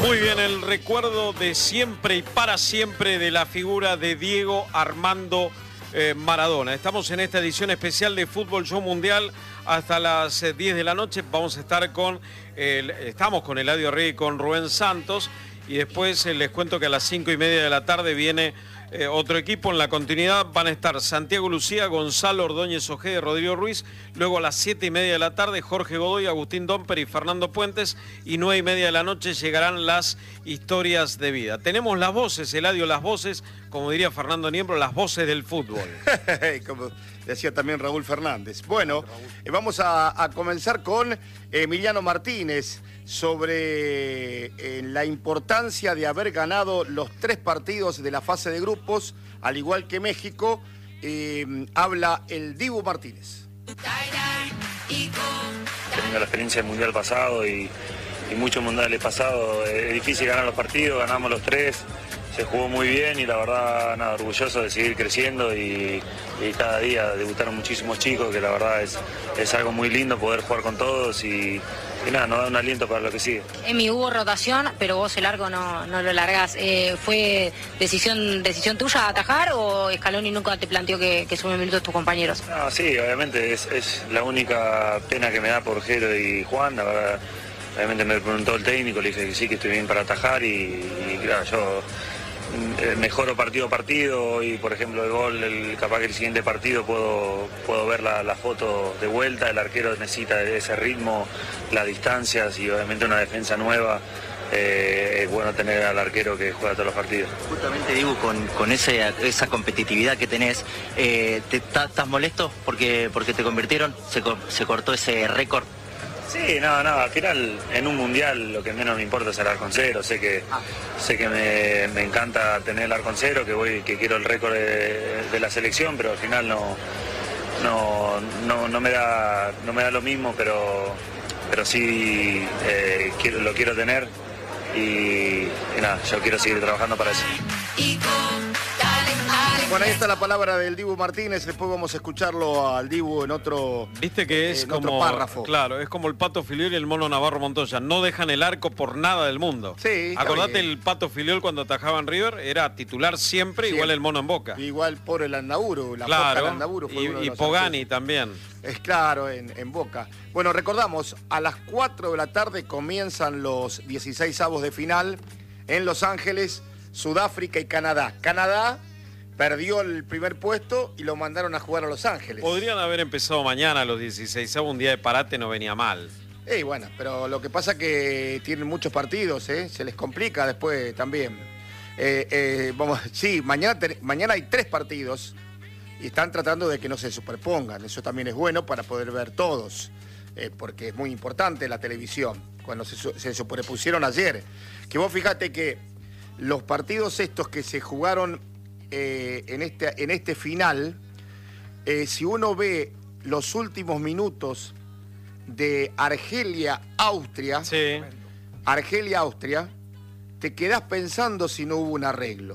Muy bien, el recuerdo de siempre y para siempre de la figura de Diego Armando Maradona. Estamos en esta edición especial de Fútbol Show Mundial hasta las 10 de la noche. Vamos a estar estamos con Eladio Rey y con Rubén Santos. Y después les cuento que a las 5:30 de la tarde viene otro equipo. En la continuidad van a estar Santiago Lucía, Gonzalo Ordóñez Ojeda y Rodrigo Ruiz. Luego a las 7:30 de la tarde Jorge Godoy, Agustín Domper y Fernando Puentes. Y 9:30 de la noche llegarán las historias de vida. Tenemos las voces, Eladio, las voces, como diría Fernando Niembro, las voces del fútbol. Como decía también Raúl Fernández. Bueno, vamos a comenzar con Emiliano Martínez sobre la importancia de haber ganado los 3 partidos de la fase de grupos, al igual que México. Habla el Dibu Martínez. Teniendo la experiencia del Mundial pasado y muchos mundiales pasados, es difícil ganar los partidos, ganamos los 3. Se jugó muy bien y la verdad, nada, orgulloso de seguir creciendo y cada día debutaron muchísimos chicos, que la verdad es algo muy lindo poder jugar con todos y nada, nos da un aliento para lo que sigue. Emi, hubo rotación, pero vos el arco no lo largás. ¿Fue decisión tuya atajar o Scaloni nunca te planteó que sumen minutos tus compañeros? No, sí, obviamente es la única pena que me da por Jero y Juan, la verdad. Obviamente me preguntó el técnico, le dije que sí, que estoy bien para atajar y claro, yo mejoro partido a partido y por ejemplo el gol, capaz que el siguiente partido puedo ver la foto de vuelta. El arquero necesita ese ritmo, las distancias y obviamente una defensa nueva. Es bueno tener al arquero que juega todos los partidos. Justamente digo, con esa competitividad que tenés, ¿estás molesto porque te convirtieron? ¿Se cortó ese récord? Sí, no, al final en un mundial lo que menos me importa es el arco en cero. Sé que me encanta tener el arco en cero, que quiero el récord de la selección, pero al final no me da lo mismo, pero sí lo quiero tener y nada, yo quiero seguir trabajando para eso. Bueno, ahí está la palabra del Dibu Martínez. Después vamos a escucharlo al Dibu en otro, viste que es como otro párrafo. Claro, es como el Pato Filiol y el Mono Navarro Montoya. No dejan el arco por nada del mundo. Sí. Acordate el Pato Filiol cuando atajaba en River, era titular siempre. Igual el Mono en Boca. Igual por el Andaburu, claro, Andaburu fue y Pogani también. Es claro, en Boca. Bueno, recordamos, a las 4 de la tarde comienzan los 16avos de final en Los Ángeles, Sudáfrica y Canadá. Canadá perdió el primer puesto y lo mandaron a jugar a Los Ángeles. Podrían haber empezado mañana los 16avos, un día de parate no venía mal. Bueno, pero lo que pasa es que tienen muchos partidos, se les complica después también. Mañana hay 3 partidos y están tratando de que no se superpongan. Eso también es bueno para poder ver todos, porque es muy importante la televisión. Cuando se superpusieron ayer, que vos fíjate que los partidos estos que se jugaron en este final, si uno ve los últimos minutos de Argelia-Austria, sí. Argelia-Austria, te quedás pensando si no hubo un arreglo.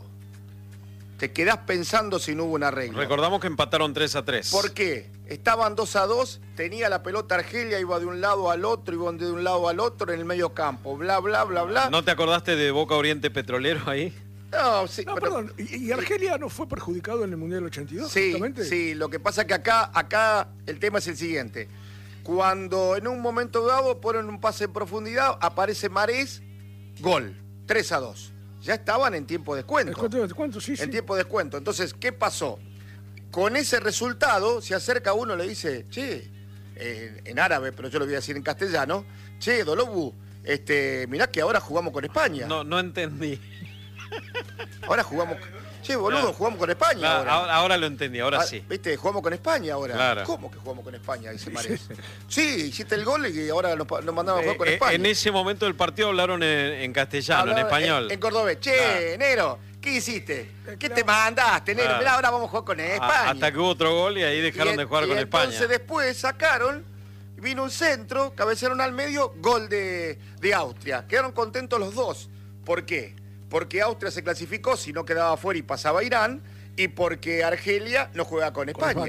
Recordamos que empataron 3-3. ¿Por qué? Estaban 2-2, tenía la pelota Argelia, iba de un lado al otro, iban de un lado al otro en el medio campo, bla, bla, bla, bla. ¿No te acordaste de Boca Oriente Petrolero ahí? No, sí, no, pero... perdón, ¿y Argelia no fue perjudicado en el Mundial 82? Sí, justamente? Sí, lo que pasa es que acá el tema es el siguiente. Cuando en un momento dado ponen un pase en profundidad, aparece Marés, gol, 3-2. Ya estaban en tiempo de descuento. ¿En descuento? Sí. En tiempo de descuento. Entonces, ¿qué pasó? Con ese resultado, se acerca uno y le dice, che, en árabe, pero yo lo voy a decir en castellano, che, Dolobu, mirá que ahora jugamos con España. No entendí. Ahora jugamos... Che, boludo, claro. Jugamos con España claro, ahora lo entendí, ahora sí. ¿Viste? Jugamos con España ahora. Claro. ¿Cómo que jugamos con España? Dice Marés. Sí, hiciste el gol y ahora nos mandamos a jugar con España. En ese momento del partido hablaron en castellano, en español. En cordobés. Che, Nero, ¿qué hiciste? ¿Qué te mandaste, Nero? Mirá, ahora vamos a jugar con España. Hasta que hubo otro gol y ahí dejaron de jugar con España. Entonces después sacaron, vino un centro, cabecearon al medio, gol de Austria. Quedaron contentos los dos. ¿Por qué? Porque Austria se clasificó, si no quedaba fuera y pasaba a Irán, y porque Argelia no juega con España.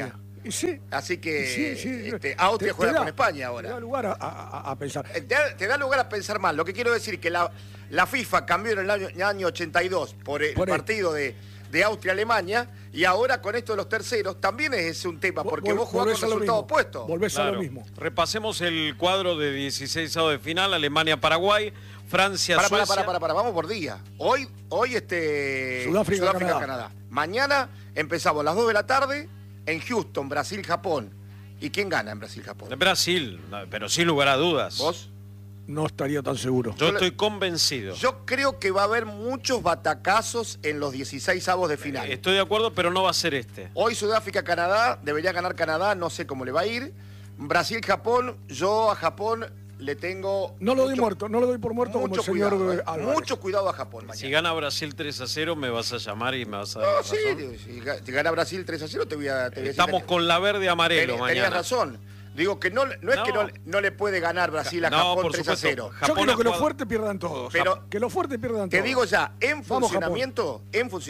Sí. Así que Sí. Austria juega con España ahora. Te da lugar a pensar. Te da lugar a pensar mal. Lo que quiero decir es que la FIFA cambió en el año 82 por el partido de Austria-Alemania, y ahora con esto de los terceros también es un tema, porque vos jugás con resultado opuesto. Volvés a lo mismo. Repasemos el cuadro de 16avos de final: Alemania-Paraguay, Francia-Suecia. Para, vamos por día. Hoy Sudáfrica-Canadá. Mañana empezamos a las 2 de la tarde en Houston, Brasil-Japón. ¿Y quién gana en Brasil-Japón? Brasil, pero sin lugar a dudas. ¿Vos? No estaría tan seguro. Yo estoy convencido. Yo creo que va a haber muchos batacazos en los 16avos de final. Estoy de acuerdo, pero no va a ser este. Hoy Sudáfrica-Canadá, debería ganar Canadá, no sé cómo le va a ir. Brasil-Japón, yo a Japón le tengo... No lo doy por muerto como el señor Álvarez. Mucho cuidado a Japón mañana. Si gana Brasil 3-0, me vas a llamar y me vas a dar razón. Si gana Brasil 3-0, te voy a decir... Estamos con la verde-amarelo mañana. Tenías razón. Digo que no es que no le puede ganar Brasil a Japón 3-0. Yo creo que los fuertes pierdan todos. Pero que los fuertes pierdan todos. Te digo ya, en funcionamiento,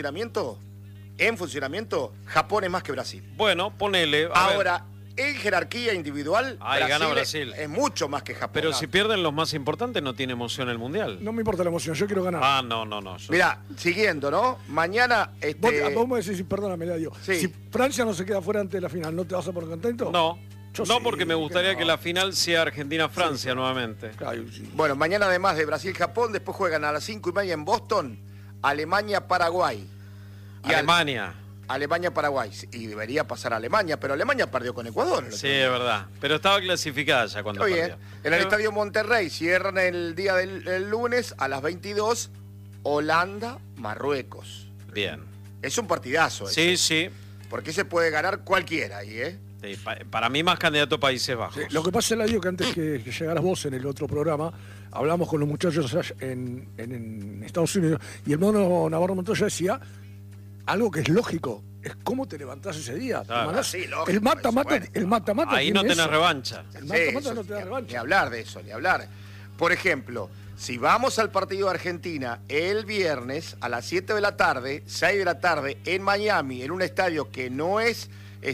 Japón es más que Brasil. Bueno, ponele. Ahora, en jerarquía individual, gana Brasil. Es mucho más que Japón. Pero si pierden los más importantes, no tiene emoción el Mundial. No me importa la emoción, yo quiero ganar. No. Mirá, siguiendo, ¿no? Mañana... Vos me decís, perdóname, Eladio. Sí. Si Francia no se queda fuera antes de la final, ¿no te vas a poner contento? No, porque me gustaría que la final sea Argentina-Francia nuevamente. Claro, Bueno, mañana además de Brasil-Japón, después juegan a las 5:30 en Boston, Alemania-Paraguay. Alemania-Paraguay. Y debería pasar a Alemania, pero Alemania perdió con Ecuador. Sí, es verdad. Pero estaba clasificada ya cuando perdió. En el Estadio Monterrey cierran el día del lunes a las 22, Holanda-Marruecos. Bien. Es un partidazo. Sí. Porque se puede ganar cualquiera ahí, ¿eh? Sí, para mí más candidato a Países Bajos. Sí, lo que pasa, Eladio, que antes que llegaras vos en el otro programa, hablamos con los muchachos allá en Estados Unidos, y el mono Navarro Montoya decía algo que es lógico, es cómo te levantás ese día. El mata-mata. Ahí no tenés revancha. El mata-mata no te da revancha. Ni hablar de eso, ni hablar. Por ejemplo, si vamos al partido de Argentina el viernes a las 7 de la tarde, 6 de la tarde, en Miami, en un estadio que no es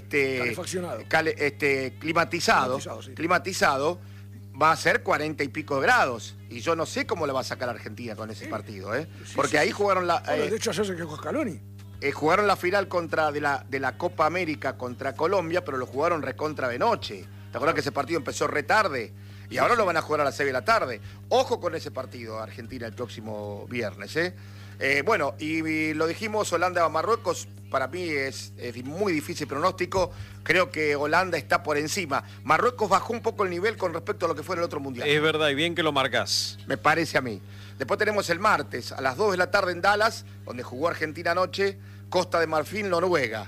climatizado, va a ser 40 y pico grados. Y yo no sé cómo le va a sacar a Argentina con ese partido, ¿eh? Porque ahí jugaron de hecho, ayer se quejó Scaloni. Jugaron la final de la Copa América contra Colombia, pero lo jugaron recontra de noche. ¿Te acuerdas que ese partido empezó retarde? Y ahora lo van a jugar a las 6 de la tarde. Ojo con ese partido, Argentina, el próximo viernes, ¿eh? Bueno, y lo dijimos, Holanda-Marruecos, para mí es muy difícil pronóstico. Creo que Holanda está por encima. Marruecos bajó un poco el nivel con respecto a lo que fue en el otro mundial. Es verdad, y bien que lo marcás. Me parece a mí. Después tenemos el martes, a las 2 de la tarde en Dallas, donde jugó Argentina anoche, Costa de Marfil, Noruega.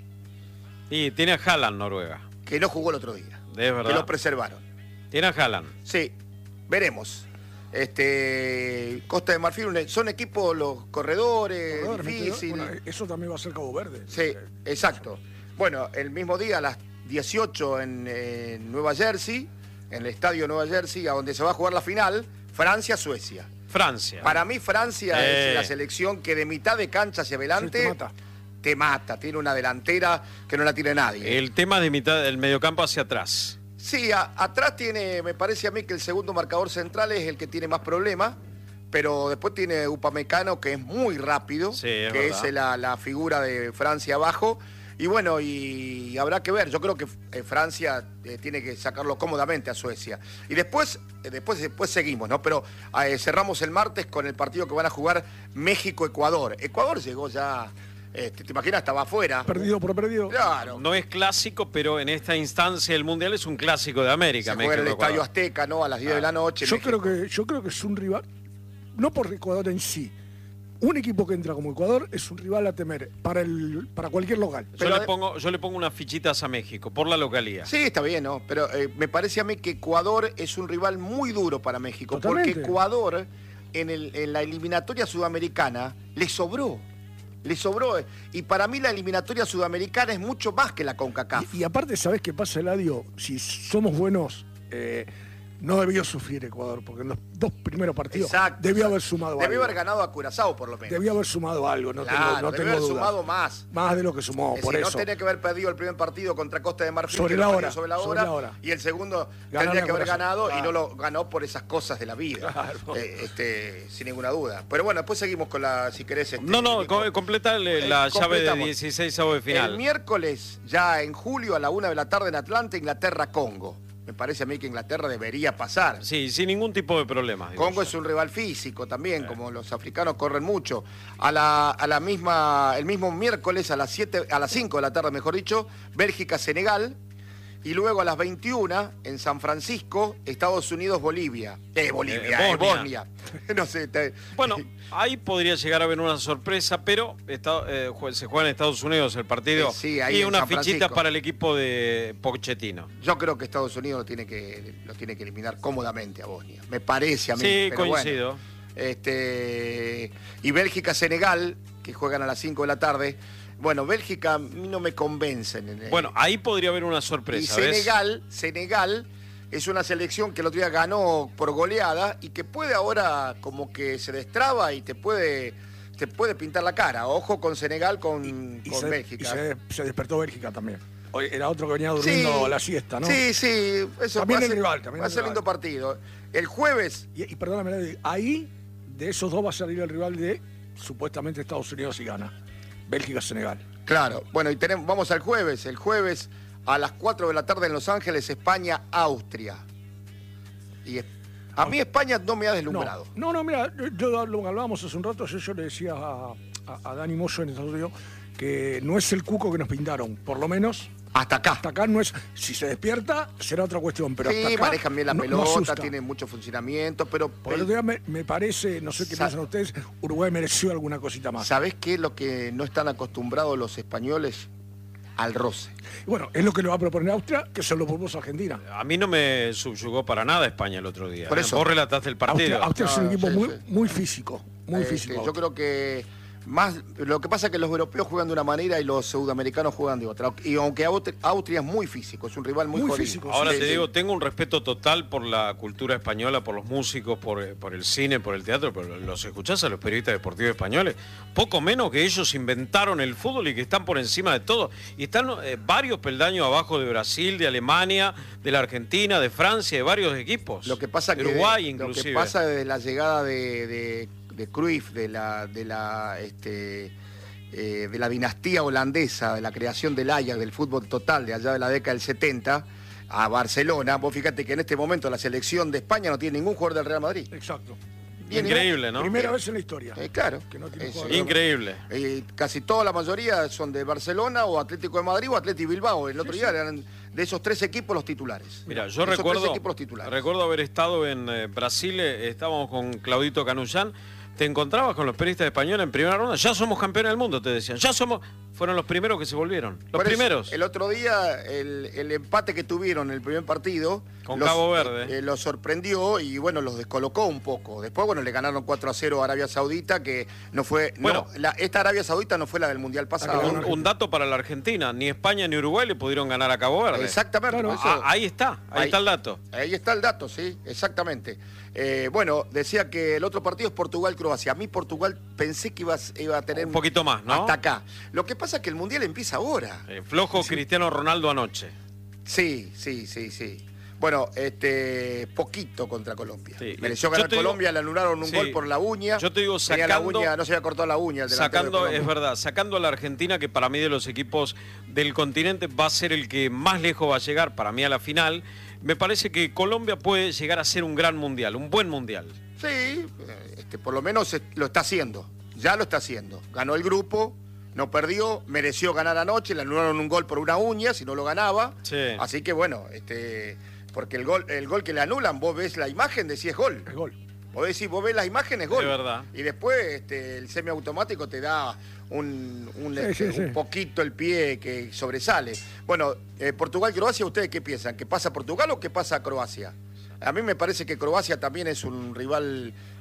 Y tiene a Haaland, Noruega. Que no jugó el otro día. Es verdad. Que lo preservaron. Tiene a Haaland. Sí, veremos. Costa de Marfil, son equipos los corredores, difícil. Bueno, eso también va a ser Cabo Verde. Sí, exacto. Bueno, el mismo día a las 18 en Nueva Jersey, en el estadio Nueva Jersey, a donde se va a jugar la final, Francia-Suecia. Francia. Para mí Francia es la selección que de mitad de cancha hacia adelante te mata. Tiene una delantera que no la tiene nadie. El tema de mitad del mediocampo hacia atrás. Sí, atrás tiene, me parece a mí que el segundo marcador central es el que tiene más problemas, pero después tiene Upamecano, que es muy rápido, que es la figura de Francia abajo. Y bueno, y habrá que ver, yo creo que Francia tiene que sacarlo cómodamente a Suecia. Y después seguimos, ¿no? Pero cerramos el martes con el partido que van a jugar México-Ecuador. Ecuador llegó ya... ¿te imaginas? Estaba afuera. Perdido por perdido. Claro. No es clásico, pero en esta instancia del Mundial es un clásico de América. Se juega en el Estadio Azteca, ¿no? A las 10 de la noche. Yo creo que es un rival, no por Ecuador en sí. Un equipo que entra como Ecuador es un rival a temer para cualquier local. Yo le pongo unas fichitas a México, por la localía. Sí, está bien, ¿no? Pero me parece a mí que Ecuador es un rival muy duro para México. Totalmente. Porque Ecuador, en la eliminatoria sudamericana, le sobró. Y para mí la eliminatoria sudamericana es mucho más que la CONCACAF. Y aparte, ¿sabés qué pasa, Eladio? Si somos buenos No debió sufrir Ecuador, porque en los 2 primeros partidos Exacto, debió haber sumado algo. Debió haber ganado a Curazao, por lo menos. Debió haber sumado algo, no Claro, tengo debió haber dudas. sumado más. Más de lo que sumó, Es por decir, eso. no tenía que haber perdido el primer partido contra Costa de Marfil, Sobre que la lo hora, perdió sobre la sobre hora, la hora. y el segundo Ganarle tendría a que haber Curazao, ganado y claro. no lo ganó por esas cosas de la vida. Claro. Sin ninguna duda. Pero bueno, después seguimos con la, si querés. No, completa la llave de completamos. 16avos de final. El miércoles, ya en julio, a la 1 de la tarde en Atlanta, Inglaterra-Congo. Me parece a mí que Inglaterra debería pasar. Sí, sin ningún tipo de problemas. digo Congo yo. es un rival físico también, como los africanos corren mucho. El mismo miércoles a las 5 de la tarde, mejor dicho, Bélgica-Senegal. Y luego a las 21 en San Francisco, Estados Unidos-Bolivia. Bosnia. No sé. Bueno, ahí podría llegar a haber una sorpresa, pero se juega en Estados Unidos el partido. Sí, ahí y en unas San fichitas Francisco. para el equipo de Pochettino. Yo creo que Estados Unidos lo tiene que eliminar cómodamente a Bosnia. Me parece a mí. Sí, pero coincido. Bueno. Y Bélgica-Senegal, que juegan a las 5 de la tarde. Bueno, Bélgica a mí no me convencen. Bueno, ahí podría haber una sorpresa. Y ¿ves? Senegal es una selección que el otro día ganó por goleada y que puede ahora como que se destraba y te puede pintar la cara. Ojo con Senegal, con Bélgica. Y se despertó Bélgica también. Hoy era otro que venía durmiendo la siesta, ¿no? Sí, eso También va a el ser- rival, también va a el ser rival. lindo partido. El jueves, Y perdóname, ahí de esos 2 va a salir el rival de supuestamente Estados Unidos y gana. Bélgica-Senegal. claro, bueno, y vamos al jueves. El jueves a las 4 de la tarde en Los Ángeles, España-Austria. Y a mí España no me ha deslumbrado. No, mira, yo lo que hablábamos hace un rato, yo le decía a Dani Moyo en Estados Unidos que no es el cuco que nos pintaron, por lo menos Hasta acá. hasta acá no es. Si se despierta será otra cuestión, pero hasta Sí, acá manejan bien la no pelota, asusta. tienen mucho funcionamiento, pero Por el otro día me parece, no sé qué piensan ustedes, Uruguay mereció alguna cosita más. ¿sabés qué es lo que no están acostumbrados los españoles? Al roce. Y bueno, es lo que le va a proponer Austria, que se lo propuso Argentina. A mí no me subyugó para nada España el otro día. Por eso. Vos relataste el partido. Austria es un No, equipo sí, muy, sí. muy físico, muy físico. Yo creo que más lo que pasa es que los europeos juegan de una manera y los sudamericanos juegan de otra. Y aunque Austria es muy físico, es un rival muy jodido. físico. Ahora Sí, te sí. digo, tengo un respeto total por la cultura española, por los músicos, por el cine, por el teatro, pero los escuchás a los periodistas deportivos españoles, poco menos que ellos inventaron el fútbol y que están por encima de todo. Y están varios peldaños abajo de Brasil, de Alemania, de la Argentina, de Francia, de varios equipos. Lo que pasa de que Uruguay lo inclusive. que pasa desde la llegada de Cruyff, de la dinastía holandesa, de la creación del Ajax, del fútbol total de allá de la década del 70 a Barcelona, vos fíjate que en este momento la selección de España no tiene ningún jugador del Real Madrid. Exacto. Increíble, ¿no? Primera vez en la historia. Claro. Que no tiene Es- jugador. Increíble. Casi toda la mayoría son de Barcelona o Atlético de Madrid o Atlético Bilbao. El otro día eran de esos 3 equipos los titulares. Mira, yo De esos 3 recuerdo equipos los titulares. haber estado en Brasil, estábamos con Claudito Canullán, te encontrabas con los periodistas españoles en primera ronda, ya somos campeones del mundo, te decían, fueron los primeros que se volvieron, los Por eso, primeros. el otro día, el empate que tuvieron en el primer partido. Con Cabo Verde. Los sorprendió y, bueno, los descolocó un poco. Después, bueno, le ganaron 4-0 a Arabia Saudita, que no fue. Bueno. Esta Arabia Saudita no fue la del Mundial pasado. Un dato para la Argentina, ni España ni Uruguay le pudieron ganar a Cabo Verde. Exactamente. Claro. por eso- Ahí está el dato. Ahí está el dato, sí, exactamente. Bueno, decía que el otro partido es Portugal-Croacia. A mí Portugal pensé que iba a tener Un poquito más, ¿no? hasta acá. Lo que pasa es que el Mundial empieza ahora. Flojo Cristiano Ronaldo anoche. Sí. Bueno, poquito contra Colombia. Sí. Mereció Yo ganar te digo- Colombia, le anularon un Sí. gol por la uña. Yo te digo, Tenía la sacando- uña, no se había cortado la uña. El delantero de Sacando, Colombia. es verdad, sacando a la Argentina, que para mí de los equipos del continente va a ser el que más lejos va a llegar, para mí a la final, me parece que Colombia puede llegar a ser un gran mundial, un buen mundial. Sí, por lo menos lo está haciendo. Ya lo está haciendo. Ganó el grupo, no perdió, mereció ganar anoche, le anularon un gol por una uña, si no lo ganaba. Sí. Así que bueno, porque el gol que le anulan, vos ves la imagen, decís es gol. El gol. Vos decís, vos ves las imágenes, gol. De verdad. Y después el semiautomático te da un Sí. poquito el pie que sobresale. Bueno, Portugal-Croacia, ¿ustedes qué piensan? ¿Que pasa Portugal o que pasa Croacia? A mí me parece que Croacia también es un rival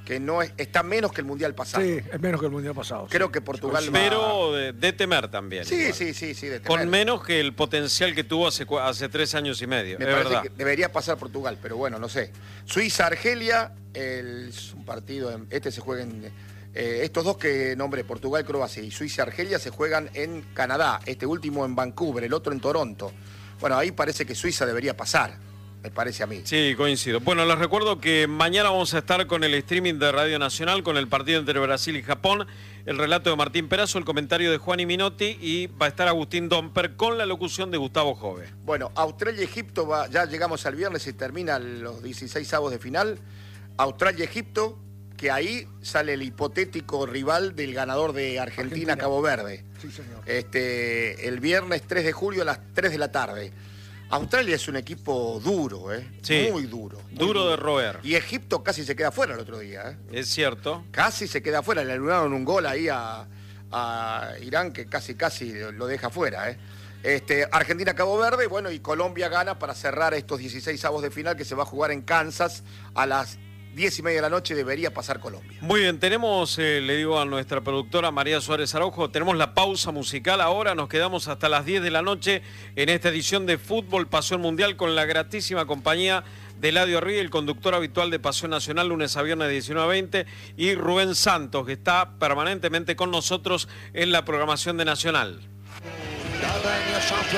que no está menos que el Mundial pasado. Sí, es menos que el Mundial pasado. Creo que Portugal pero de temer también. Sí, igual. sí, de temer. Con menos que el potencial que tuvo hace 3 años y medio. Me es parece verdad. que debería pasar Portugal, pero bueno, no sé. Suiza-Argelia, es un partido, se juega en... estos dos que nombré, Portugal, Croacia y Suiza-Argelia, se juegan en Canadá. Este último en Vancouver, el otro en Toronto. Bueno, ahí parece que Suiza debería pasar. Me parece a mí. Sí, coincido. Bueno, les recuerdo que mañana vamos a estar con el streaming de Radio Nacional, con el partido entre Brasil y Japón, el relato de Martín Perazo, el comentario de Juan y Minotti, y va a estar Agustín Domper con la locución de Gustavo Jove. Bueno, Australia-Egipto, ya llegamos al viernes y terminan los 16avos de final. Australia-Egipto, que ahí sale el hipotético rival del ganador de Argentina-Cabo Verde. Sí, señor. El viernes 3 de julio a las 3 de la tarde. Australia es un equipo duro, Sí, muy duro. duro de roer. Y Egipto casi se queda fuera el otro día. Es cierto. Casi se queda fuera. Le anularon un gol ahí a Irán que casi lo deja fuera. Argentina-Cabo Verde, bueno, y Colombia gana para cerrar estos 16avos de final que se va a jugar en Kansas a las 10:30 de la noche. Debería pasar Colombia. Muy bien, tenemos, le digo a nuestra productora María Suárez Araujo, tenemos la pausa musical ahora, nos quedamos hasta las 10 de la noche en esta edición de Fútbol Pasión Mundial con la gratísima compañía de Eladio Arri, el conductor habitual de Pasión Nacional, lunes a viernes 19:20, y Rubén Santos, que está permanentemente con nosotros en la programación de Nacional.